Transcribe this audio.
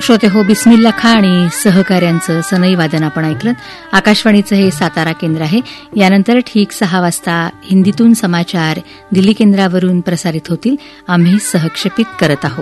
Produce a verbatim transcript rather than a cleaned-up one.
श्रोते हो, बिस्मिल्ला खां आणि सहकाऱ्यांचं सनई वादन आपण ऐकलं. आकाशवाणीचं हे सातारा केंद्र आहे. यानंतर ठीक सहा वाजता हिंदीतून समाचार दिल्ली केंद्रावरून प्रसारित होतील. आम्ही सहक्षेपित करत आहोत.